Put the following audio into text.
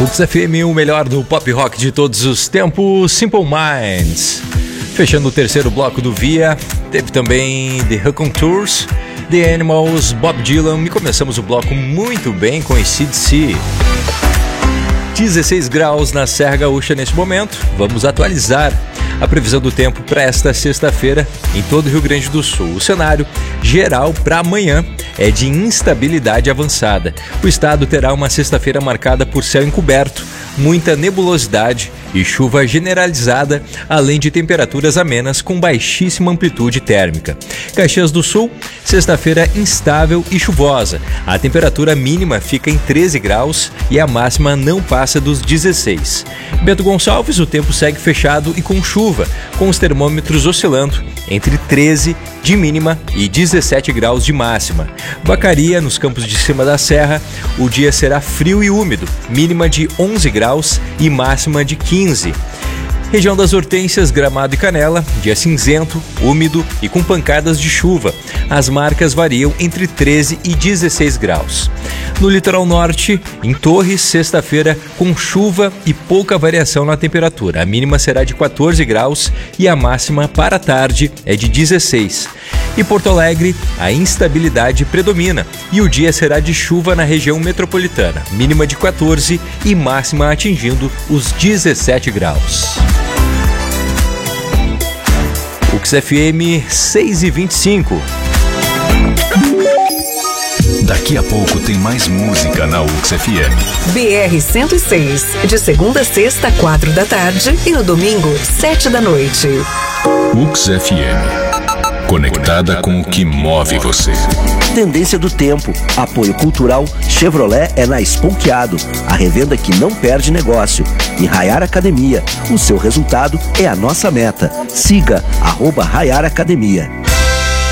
Ux FM, o melhor do pop rock de todos os tempos, Simple Minds. Fechando o terceiro bloco do Via, teve também The Raconteurs, The Animals, Bob Dylan, e começamos o bloco muito bem com AC/DC. 16 graus na Serra Gaúcha neste momento. Vamos atualizar a previsão do tempo para esta sexta-feira em todo o Rio Grande do Sul. O cenário geral para amanhã é de instabilidade avançada. O estado terá uma sexta-feira marcada por céu encoberto, muita nebulosidade e chuva generalizada, além de temperaturas amenas com baixíssima amplitude térmica. Caxias do Sul, sexta-feira instável e chuvosa. A temperatura mínima fica em 13 graus e a máxima não passa dos 16. Bento Gonçalves, o tempo segue fechado e com chuva, com os termômetros oscilando entre 13 de mínima e 17 graus de máxima. Vacaria, nos campos de cima da serra, o dia será frio e úmido, mínima de 11 graus e máxima de 15. Região das Hortênsias, Gramado e Canela, dia cinzento, úmido e com pancadas de chuva. As marcas variam entre 13 e 16 graus. No litoral norte, em Torres, sexta-feira, com chuva e pouca variação na temperatura. A mínima será de 14 graus e a máxima para a tarde é de 16. E Porto Alegre, a instabilidade predomina e o dia será de chuva na região metropolitana. Mínima de 14 e máxima atingindo os 17 graus. Ux FM 6h25. Daqui a pouco tem mais música na Ux FM. BR 106, de segunda a sexta, 4 da tarde e no domingo, 7 da noite. Ux FM. Conectada com o que move você. Tendência do tempo. Apoio cultural Chevrolet é na Esponqueado, a revenda que não perde negócio. E Rayar Academia, o seu resultado é a nossa meta. Siga @Rayar Academia.